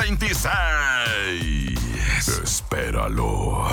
2026. Espéralo.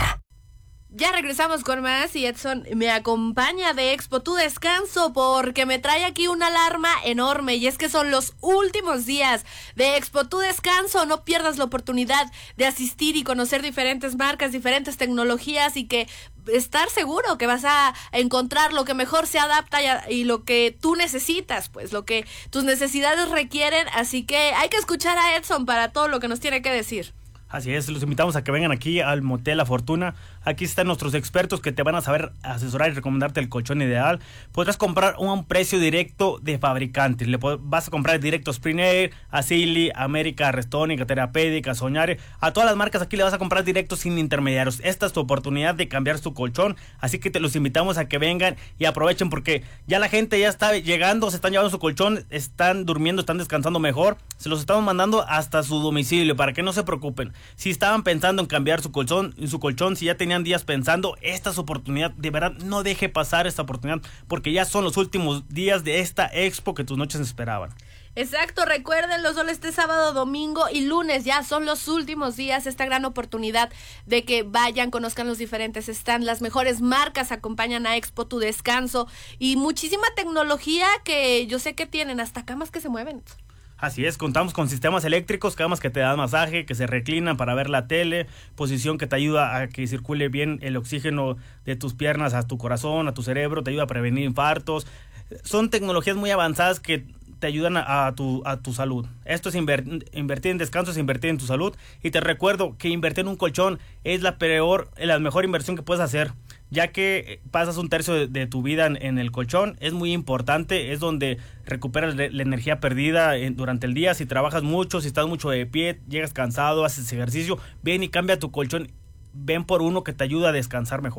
Ya regresamos con más y Edson me acompaña de Expo Tu Descanso porque me trae aquí una alarma enorme y es que son los últimos días de Expo Tu Descanso. No pierdas la oportunidad de asistir y conocer diferentes marcas, diferentes tecnologías y que estar seguro que vas a encontrar lo que mejor se adapta y lo que tú necesitas, pues lo que tus necesidades requieren. Así que hay que escuchar a Edson para todo lo que nos tiene que decir. Así es, los invitamos a que vengan aquí al Motel La Fortuna. Aquí están nuestros expertos que te van a saber asesorar y recomendarte el colchón ideal. Podrás comprar a un precio directo de fabricantes. Vas a comprar directo a Spring Air, a Silly, a América, a Restonic, a Therapeutic, a Soñare. A todas las marcas aquí le vas a comprar directo sin intermediarios. Esta es tu oportunidad de cambiar tu colchón. Así que te los invitamos a que vengan y aprovechen porque ya la gente ya está llegando, se están llevando su colchón, están durmiendo, están descansando mejor. Se los estamos mandando hasta su domicilio para que no se preocupen. Si estaban pensando en cambiar su colchón, si ya tenían días pensando, esta es oportunidad, de verdad no deje pasar esta oportunidad, porque ya son los últimos días de esta expo que tus noches esperaban. Exacto, recuérdenlo, solo este sábado, domingo y lunes ya son los últimos días, esta gran oportunidad de que vayan, conozcan los diferentes stands, las mejores marcas acompañan a Expo Tu Descanso y muchísima tecnología que yo sé que tienen, hasta camas que se mueven. Así es, contamos con sistemas eléctricos, camas que te dan masaje, que se reclinan para ver la tele, posición que te ayuda a que circule bien el oxígeno de tus piernas a tu corazón, a tu cerebro, te ayuda a prevenir infartos. Son tecnologías muy avanzadas que te ayudan a tu salud. Esto es invertir en descanso, es invertir en tu salud. Y te recuerdo que invertir en un colchón es la mejor inversión que puedes hacer, ya que pasas un tercio de tu vida en el colchón. Es muy importante, es donde recuperas la energía perdida durante el día. Si trabajas mucho, si estás mucho de pie, llegas cansado, haces ejercicio, ven y cambia tu colchón, ven por uno que te ayuda a descansar mejor.